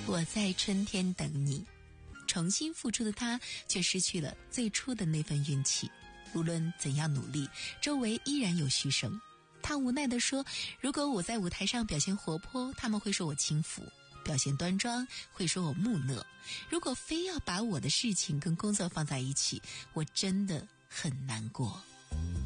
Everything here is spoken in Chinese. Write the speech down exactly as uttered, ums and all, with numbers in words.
我在春天等你。重新付出的他却失去了最初的那份运气，无论怎样努力，周围依然有嘘声。他无奈地说，如果我在舞台上表现活泼，他们会说我轻浮；表现端庄，会说我木讷。如果非要把我的事情跟工作放在一起，我真的很难过。